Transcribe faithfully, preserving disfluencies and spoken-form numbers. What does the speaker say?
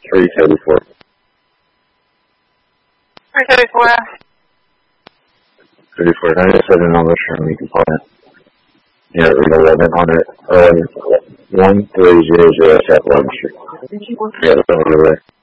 three thirty-four. three thirty-four. thirty-four. I just said a number from you can call it. Yeah, read eleven on it. eleven. one three zero zero South eleventh Street. Yeah, that's over there.